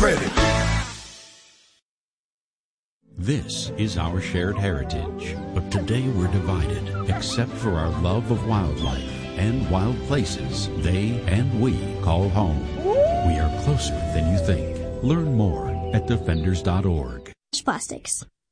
credit. This is our shared heritage, but today we're divided, except for our love of wildlife and wild places they and we call home. We are closer than you think. Learn more at defenders.org. Plastics.